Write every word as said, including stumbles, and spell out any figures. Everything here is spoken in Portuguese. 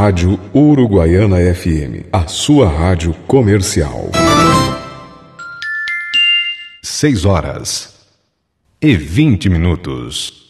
Rádio Uruguaiana F M, a sua rádio comercial. Seis horas e vinte minutos.